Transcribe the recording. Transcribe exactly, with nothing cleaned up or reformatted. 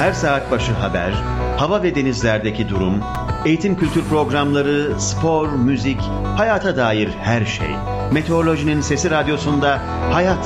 her saat başı haber, hava ve denizlerdeki durum, eğitim kültür programları, spor, müzik, hayata dair her şey. Meteorolojinin Sesi Radyosu'nda Hayat